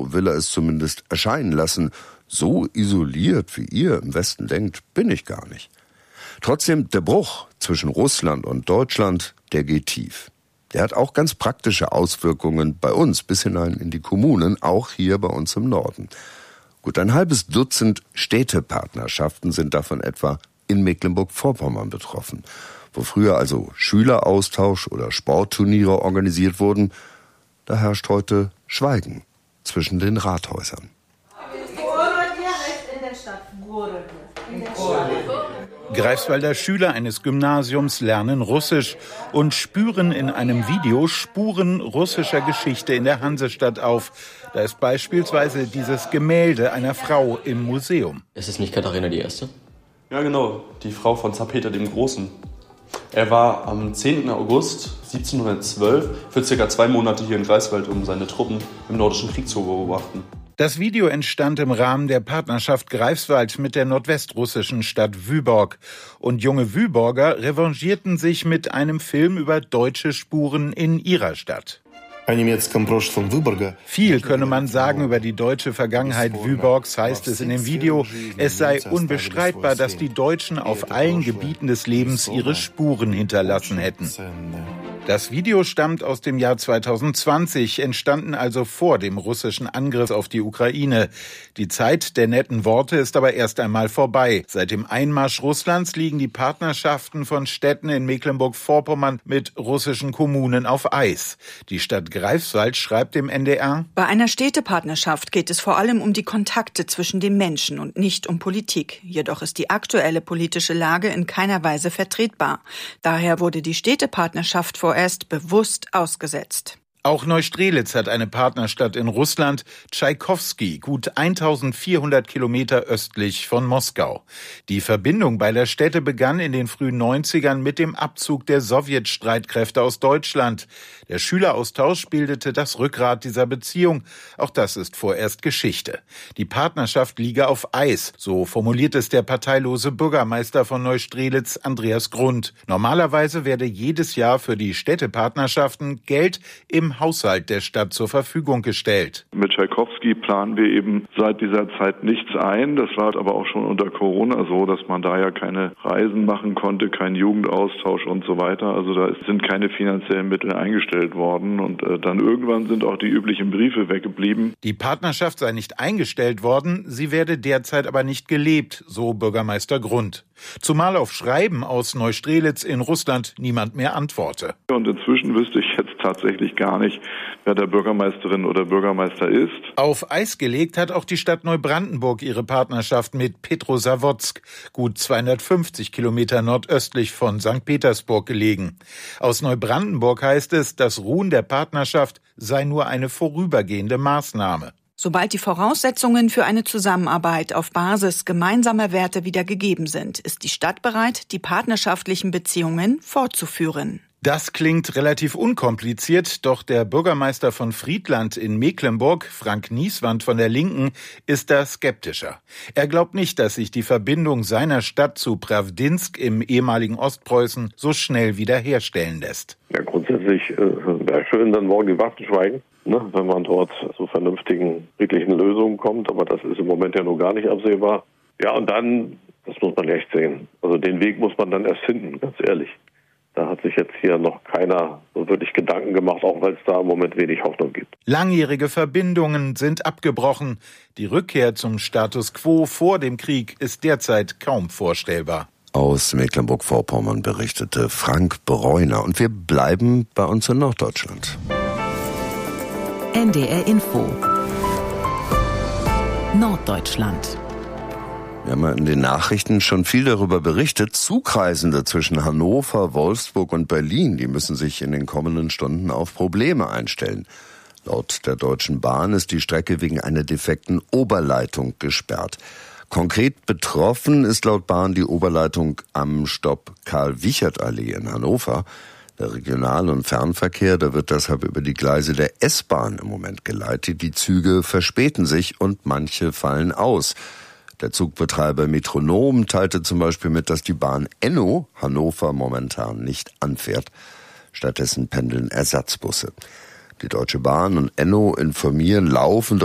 So will er es zumindest erscheinen lassen. So isoliert, wie ihr im Westen denkt, bin ich gar nicht. Trotzdem, der Bruch zwischen Russland und Deutschland, der geht tief. Der hat auch ganz praktische Auswirkungen bei uns, bis hinein in die Kommunen, auch hier bei uns im Norden. Gut ein halbes Dutzend Städtepartnerschaften sind davon etwa in Mecklenburg-Vorpommern betroffen, wo früher also Schüleraustausch oder Sportturniere organisiert wurden. Da herrscht heute Schweigen zwischen den Rathäusern. Greifswalder Schüler eines Gymnasiums lernen Russisch und spüren in einem Video Spuren russischer Geschichte in der Hansestadt auf. Da ist beispielsweise dieses Gemälde einer Frau im Museum. Ist es nicht Katharina die Erste? Ja, genau, die Frau von Zar Peter dem Großen. Er war am 10. August 1712 für ca. 2 Monate hier in Greifswald, um seine Truppen im Nordischen Krieg zu beobachten. Das Video entstand im Rahmen der Partnerschaft Greifswald mit der nordwestrussischen Stadt Vyborg. Und junge Vyborger revanchierten sich mit einem Film über deutsche Spuren in ihrer Stadt. Viel könne man sagen über die deutsche Vergangenheit Vyborgs, heißt es in dem Video. Es sei unbestreitbar, dass die Deutschen auf allen Gebieten des Lebens ihre Spuren hinterlassen hätten. Das Video stammt aus dem Jahr 2020, entstanden also vor dem russischen Angriff auf die Ukraine. Die Zeit der netten Worte ist aber erst einmal vorbei. Seit dem Einmarsch Russlands liegen die Partnerschaften von Städten in Mecklenburg-Vorpommern mit russischen Kommunen auf Eis. Die Stadt Greifswald schreibt dem NDR: Bei einer Städtepartnerschaft geht es vor allem um die Kontakte zwischen den Menschen und nicht um Politik. Jedoch ist die aktuelle politische Lage in keiner Weise vertretbar. Daher wurde die Städtepartnerschaft vorerst bewusst ausgesetzt. Auch Neustrelitz hat eine Partnerstadt in Russland, Tschaikowski, gut 1400 Kilometer östlich von Moskau. Die Verbindung beider Städte begann in den frühen 90ern mit dem Abzug der Sowjetstreitkräfte aus Deutschland. Der Schüleraustausch bildete das Rückgrat dieser Beziehung. Auch das ist vorerst Geschichte. Die Partnerschaft liege auf Eis, so formuliert es der parteilose Bürgermeister von Neustrelitz, Andreas Grund. Normalerweise werde jedes Jahr für die Städtepartnerschaften Geld im Haushalt der Stadt zur Verfügung gestellt. Mit Tschaikowski planen wir eben seit dieser Zeit nichts ein. Das war aber auch schon unter Corona so, dass man da ja keine Reisen machen konnte, keinen Jugendaustausch und so weiter. Also da sind keine finanziellen Mittel eingestellt worden und dann irgendwann sind auch die üblichen Briefe weggeblieben. Die Partnerschaft sei nicht eingestellt worden, sie werde derzeit aber nicht gelebt, so Bürgermeister Grund. Zumal auf Schreiben aus Neustrelitz in Russland niemand mehr antworte. Und inzwischen wüsste ich jetzt tatsächlich gar nicht, wer der Bürgermeisterin oder Bürgermeister ist. Auf Eis gelegt hat auch die Stadt Neubrandenburg ihre Partnerschaft mit Petrosavodsk, gut 250 Kilometer nordöstlich von St. Petersburg gelegen. Aus Neubrandenburg heißt es, das Ruhen der Partnerschaft sei nur eine vorübergehende Maßnahme. Sobald die Voraussetzungen für eine Zusammenarbeit auf Basis gemeinsamer Werte wieder gegeben sind, ist die Stadt bereit, die partnerschaftlichen Beziehungen fortzuführen. Das klingt relativ unkompliziert, doch der Bürgermeister von Friedland in Mecklenburg, Frank Nieswand von der Linken, ist da skeptischer. Er glaubt nicht, dass sich die Verbindung seiner Stadt zu Prawdinsk im ehemaligen Ostpreußen so schnell wiederherstellen lässt. Ja, grundsätzlich wäre schön, dann morgen die Waffen schweigen, wenn man dort zu vernünftigen, friedlichen Lösungen kommt. Aber das ist im Moment ja noch gar nicht absehbar. Ja, und dann, das muss man echt sehen. Also den Weg muss man dann erst finden, ganz ehrlich. Da hat sich jetzt hier noch keiner so wirklich Gedanken gemacht, auch weil es da im Moment wenig Hoffnung gibt. Langjährige Verbindungen sind abgebrochen. Die Rückkehr zum Status quo vor dem Krieg ist derzeit kaum vorstellbar. Aus Mecklenburg-Vorpommern berichtete Frank Breuner. Und wir bleiben bei uns in Norddeutschland. NDR Info Norddeutschland. Wir haben ja in den Nachrichten schon viel darüber berichtet. Zugreisende zwischen Hannover, Wolfsburg und Berlin, die müssen sich in den kommenden Stunden auf Probleme einstellen. Laut der Deutschen Bahn ist die Strecke wegen einer defekten Oberleitung gesperrt. Konkret betroffen ist laut Bahn die Oberleitung am Stopp Karl-Wiechert-Allee in Hannover. Der Regional- und Fernverkehr, da wird deshalb über die Gleise der S-Bahn im Moment geleitet. Die Züge verspäten sich und manche fallen aus. Der Zugbetreiber Metronom teilte zum Beispiel mit, dass die Bahn Enno Hannover momentan nicht anfährt. Stattdessen pendeln Ersatzbusse. Die Deutsche Bahn und Enno informieren laufend